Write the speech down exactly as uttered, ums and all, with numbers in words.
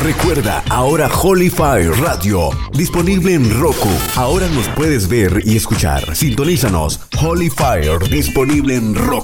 Recuerda, ahora Holy Fire Radio, disponible en Roku. Ahora nos puedes ver y escuchar. Sintonízanos. Holy Fire, disponible en Roku.